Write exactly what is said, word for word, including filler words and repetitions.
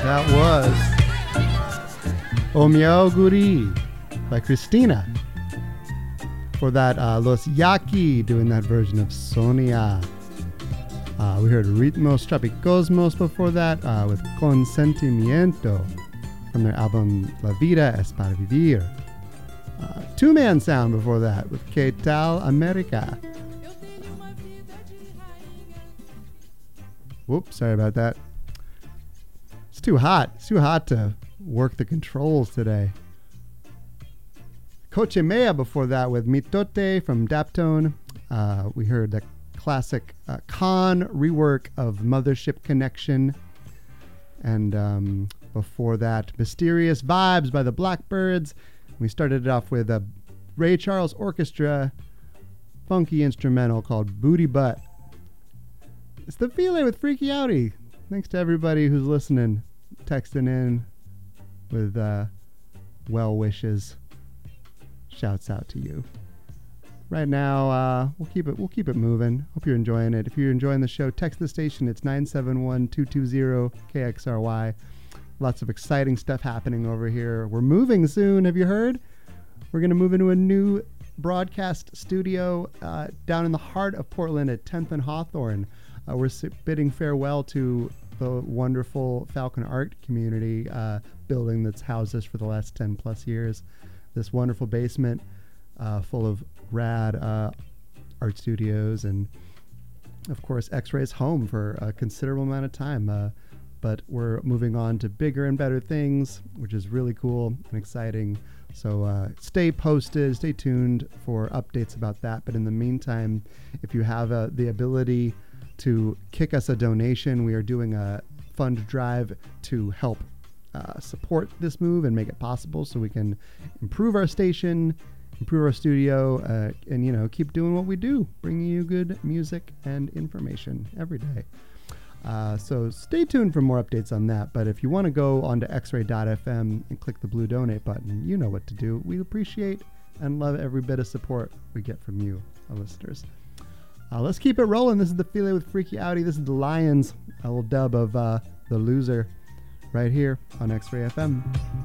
That was Omiao Guri by Christina. For that, uh, Los Yaqui doing that version of Sonia. Uh, we heard Ritmos Tropicosmos before that uh, with Consentimiento from their album La Vida es para Vivir. Uh, two-man sound before that with Que Tal America. Whoops, sorry about that. It's too hot. It's too hot to work the controls today. Coche Mea before that with Mitote from Daptone. Uh, we heard the classic uh, Khan rework of Mothership Connection. And um, before that, Mysterious Vibes by the Blackbirds. We started it off with a Ray Charles Orchestra funky instrumental called Booty Butt. It's the File with Freaky Outie. Thanks to everybody who's listening, texting in with uh, well wishes. Shouts out to you. Right now, uh, we'll keep it we'll keep it moving. Hope you're enjoying it. If you're enjoying the show, text the station. It's nine seven one, two two zero, K X R Y. Lots of exciting stuff happening over here. We're moving soon. Have you heard? We're going to move into a new broadcast studio uh, down in the heart of Portland at tenth and Hawthorne. Uh, we're bidding farewell to the wonderful Falcon Art Community uh, building that's housed us for the last ten plus years. This wonderful basement uh, full of rad uh, art studios and, of course, X-Ray's home for a considerable amount of time. Uh, but we're moving on to bigger and better things, which is really cool and exciting. So uh, stay posted, stay tuned for updates about that. But in the meantime, if you have uh, the ability to kick us a donation, we are doing a fund drive to help uh, support this move and make it possible so we can improve our station, improve our studio, uh, and, you know, keep doing what we do, bringing you good music and information every day. Uh, so stay tuned for more updates on that. But if you want to go onto x ray dot f m and click the blue donate button, you know what to do. We appreciate and love every bit of support we get from you, our listeners. Uh, let's keep it rolling. This is the File with Freaky Outie. This is the Lions, a little dub of uh, The Loser right here on X-Ray F M.